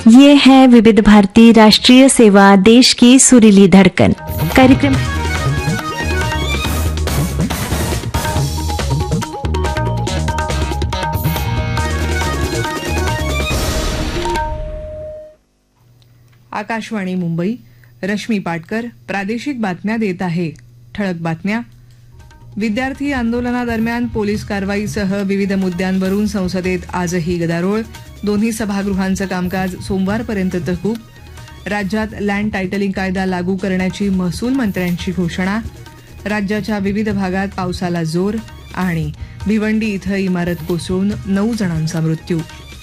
ये है विविध भारती राष्ट्रीय सेवा, देश की सुरीली धड़कन। कार्यक्रम आकाशवाणी मुंबई. रश्मी पाटकर प्रादेशिक बातम्या देत आहे. ठळक बातम्या. विद्यार्थी आंदोलनादरम्यान पोलीस कारवाईसह विविध मुद्द्यांवरून संसदेत आजही गदारोळ. दोन्ही सभागृहांचं कामकाज सोमवारपर्यंत तहकूब. राज्यात लँड टायटलिंग कायदा लागू करण्याची महसूल मंत्र्यांची घोषणा. राज्याच्या विविध भागात पावसाला जोर. आणि भिवंडी इथं इमारत कोसळून 9 जणांचा मृत्यू.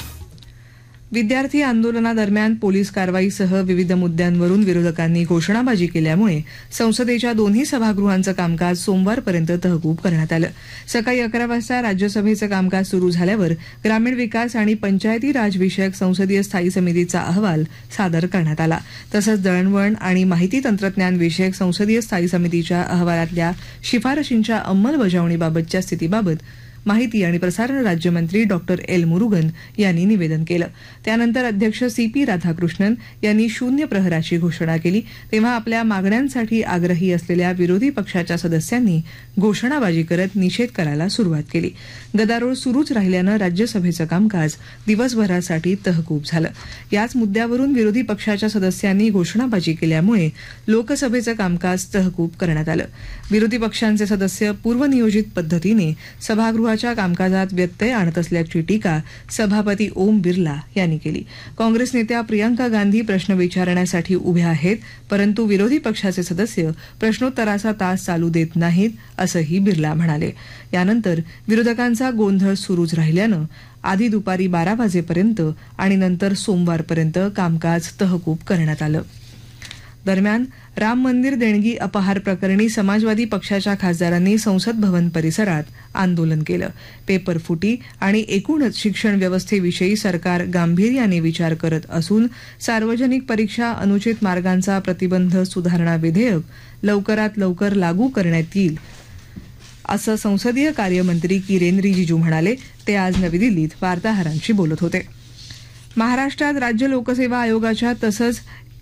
विद्यार्थी आंदोलनादरम्यान पोलीस कारवाईसह विविध मुद्द्यांवरून विरोधकांनी घोषणाबाजी केल्यामुळे संसदेच्या दोन्ही सभागृहांचं कामकाज सोमवारपर्यंत तहकूब करण्यात आलं. सकाळी 11 वाजता राज्यसभेचं कामकाज सुरू झाल्यावर ग्रामीण विकास आणि पंचायती राज विषयक संसदीय स्थायी समितीचा अहवाल सादर करण्यात आला. तसंच दळणवळण आणि माहिती तंत्रज्ञान विषयक संसदीय स्थायी समितीच्या अहवालातल्या शिफारशींच्या अंमलबजावणीबाबतच्या स्थितीबाबत माहिती आणि प्रसारण राज्यमंत्री डॉक्टर एल मुरुगन यांनी निवेदन केलं. त्यानंतर अध्यक्ष CP राधाकृष्णन यांनी शून्य प्रहराची घोषणा केली. तेव्हा आपल्या मागण्यांसाठी आग्रही असलेल्या विरोधी पक्षाच्या सदस्यांनी घोषणाबाजी करत निषेध करायला सुरुवात केली. गदारोळ सुरूच राहिल्यानं राज्यसभेचं कामकाज दिवसभरासाठी तहकूब झालं. याच मुद्द्यावरून विरोधी पक्षाच्या सदस्यांनी घोषणाबाजी केल्यामुळे लोकसभेचं कामकाज तहकूब करण्यात आलं. विरोधी पक्षांचे सदस्य पूर्वनियोजित पद्धतीने सभागृहाच्या कामकाजात व्यत्यय आणत असल्याची टीका सभापती ओम बिर्ला यांनी केली. काँग्रेस नेत्या प्रियंका गांधी प्रश्न विचारण्यासाठी उभ्या आहेत, परंतु विरोधी पक्षाचे सदस्य प्रश्नोत्तराचा तास चालू देत नाहीत, असंही बिर्ला म्हणाले. यानंतर विरोधकांचा गोंधळ सुरूच राहिल्यानं आधी दुपारी 12 वाजेपर्यंत आणि नंतर सोमवारपर्यंत कामकाज तहकूब करण्यात आलं. दरम्यान राम मंदिर देणगी अपहार प्रकरणी समाजवादी पक्षाच्या खासदारांनी संसद भवन परिसरात आंदोलन केलं. पेपरफुटी आणि एकूणच शिक्षण व्यवस्थेविषयी सरकार गांभीर्याने विचार करत असून सार्वजनिक परीक्षा, अनुचित मार्गांचा प्रतिबंध सुधारणा विधेयक लवकरात लवकर लागू करण्यात येईल, असं संसदीय कार्यमंत्री किरेन रिजिजू म्हणाले. ते आज नवी दिल्लीत वार्ताहरांशी बोलत होते. महाराष्ट्रात राज्य लोकसेवा आयोगाच्या तसंच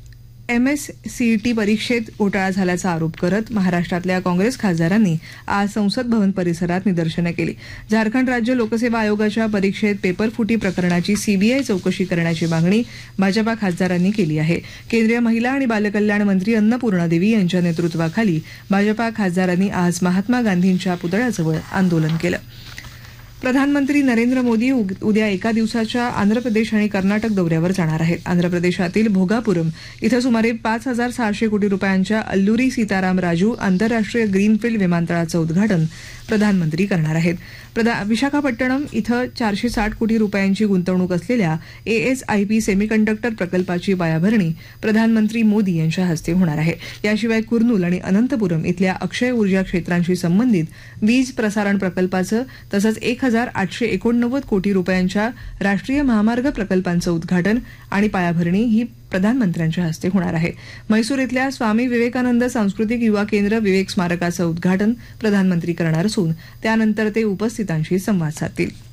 MSCET परीक्षेत घोटाळा झाल्याचा आरोप करत महाराष्ट्रातल्या काँग्रेस खासदारांनी आज संसद भवन परिसरात निदर्शनं केली. झारखंड राज्य लोकसेवा आयोगाच्या परीक्षेत पेपरफुटी प्रकरणाची CBI चौकशी करण्याची मागणी भाजपा खासदारांनी केली आहे. केंद्रीय महिला आणि बालकल्याण मंत्री अन्नपूर्णा देवी यांच्या नेतृत्वाखाली भाजपा खासदारांनी आज महात्मा गांधींच्या पुतळ्याजवळ आंदोलन केलं. प्रधानमंत्री नरेंद्र मोदी उद्या एका दिवसाच्या आंध्र प्रदेश आणि कर्नाटक दौऱ्यावर जाणार आहेत. आंध्र प्रदेशातील भोगापुरम इथं सुमारे 5,600 कोटी रुपयांच्या अल्लुरी सीताराम राजू आंतरराष्ट्रीय ग्रीनफील्ड विमानतळाचं उद्घाटन प्रधानमंत्री करणार आहेत. विशाखापट्टणम इथं 460 कोटी रुपयांची गुंतवणूक असलेल्या ASIP सेमीकंडक्टर प्रकल्पाची पायाभरणी प्रधानमंत्री मोदी यांच्या हस्ते होणार आहे. याशिवाय कुर्नूल आणि अनंतपुरम इथल्या अक्षय ऊर्जा क्षेत्रांशी संबंधित वीज प्रसारण प्रकल्पाचं तसंच 1,889 कोटी रुपयांच्या राष्ट्रीय महामार्ग प्रकल्पांचं उद्घाटन आणि पायाभरणी ही प्रधानमंत्र्यांच्या हस्ते होणार आहे. म्हैसूर इथल्या स्वामी विवेकानंद सांस्कृतिक युवा केंद्र विवेक स्मारकाचं उद्घाटन प्रधानमंत्री करणार असून त्यानंतर ते उपस्थितांशी संवाद साधतील.